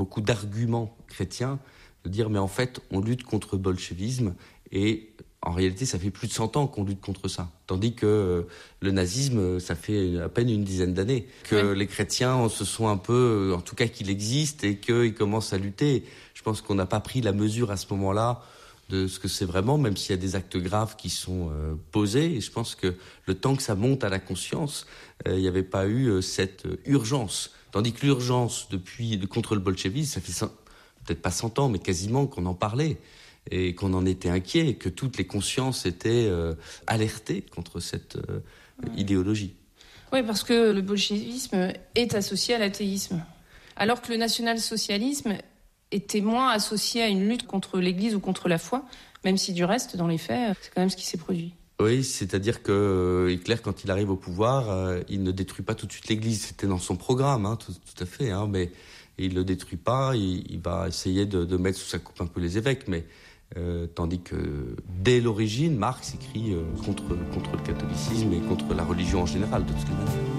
beaucoup d'arguments chrétiens, de dire mais en fait on lutte contre le bolchevisme et en réalité ça fait plus de 100 ans qu'on lutte contre ça. Tandis que le nazisme ça fait à peine une dizaine d'années que les chrétiens se sont un peu, en tout cas qu'il existe et qu'ils commencent à lutter. Je pense qu'on n'a pas pris la mesure à ce moment-là de ce que c'est vraiment, même s'il y a des actes graves qui sont posés. Et je pense que le temps que ça monte à la conscience, il n'y avait pas eu cette urgence. Tandis que l'urgence contre le bolchevisme, ça fait peut-être pas 100 ans, mais quasiment qu'on en parlait et qu'on en était inquiet, et que toutes les consciences étaient alertées contre cette idéologie. Oui, parce que le bolchevisme est associé à l'athéisme, alors que le national-socialisme était moins associé à une lutte contre l'Église ou contre la foi, même si du reste, dans les faits, c'est quand même ce qui s'est produit. Oui, c'est-à-dire que Hitler, quand il arrive au pouvoir, il ne détruit pas tout de suite l'Église. C'était dans son programme, tout à fait, mais il le détruit pas. Il va essayer de mettre sous sa coupe un peu les évêques, mais tandis que dès l'origine, Marx écrit contre le catholicisme et contre la religion en général, de toutes les manières.